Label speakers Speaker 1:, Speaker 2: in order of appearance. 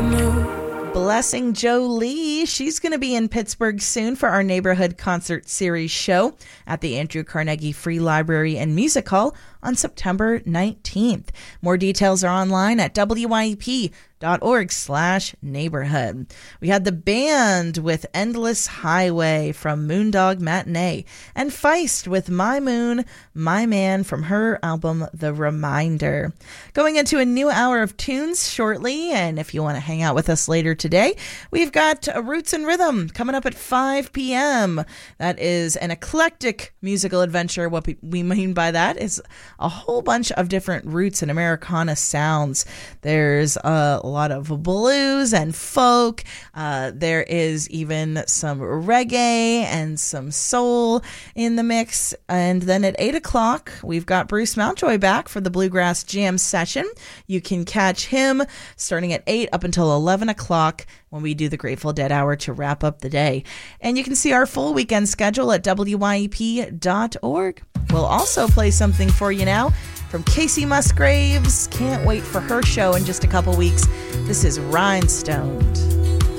Speaker 1: Blessing Jolie. She's going to be in Pittsburgh soon for our Neighborhood Concert Series show at the Andrew Carnegie Free Library and Music Hall on September 19th. More details are online at wyep.org/neighborhood. We had the band with Endless Highway from Moondog Matinee and Feist with My Moon, My Man from her album The Reminder. Going into a new hour of tunes shortly, and if you want to hang out with us later today, we've got Roots and Rhythm coming up at 5 p.m. That is an eclectic musical adventure. What we mean by that is a whole bunch of different roots and Americana sounds. There's a lot of blues and folk. There is even some reggae and some soul in the mix. And then at 8 o'clock, we've got Bruce Mountjoy back for the Bluegrass Jam session. You can catch him starting at 8 up until 11 o'clock when we do the Grateful Dead Hour to wrap up the day. And you can see our full weekend schedule at wyep.org. We'll also play something for you now from Casey Musgraves. Can't wait for her show in just a couple weeks. This is Rhinestoned.